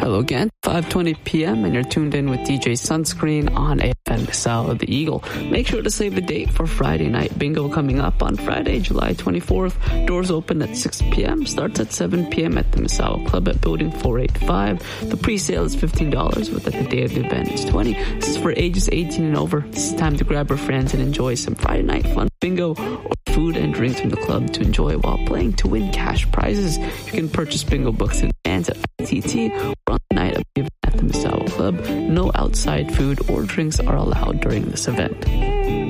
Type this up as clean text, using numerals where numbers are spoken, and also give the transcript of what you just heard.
Hello again, 5:20 p.m. and you're tuned in with DJ Sunscreen on AFM Misao the Eagle. Make sure to save the date for Friday night bingo coming up on Friday, July 24th. Doors open at 6 p.m. Starts at 7 p.m. at the Misao Club at Building 485. The pre-sale is $15, but at the day of the event it's $20. This is for ages 18 and over. This is time to grab your friends and enjoy some Friday night fun bingo or food and drinks from the club to enjoy while playing to win cash prizes. You can purchase bingo books in advance at ITT or on the night of the event at the Misao Club. No outside food or drinks are allowed during this event.